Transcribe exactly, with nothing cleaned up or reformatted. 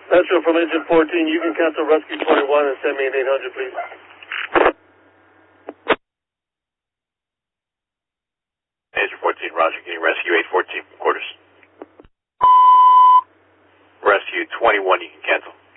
Metro from engine fourteen, you can cancel rescue twenty-one and send me an eight hundred, please. Engine fourteen, roger. Can you rescue eight fourteen from quarters? Rescue twenty-one, you can cancel.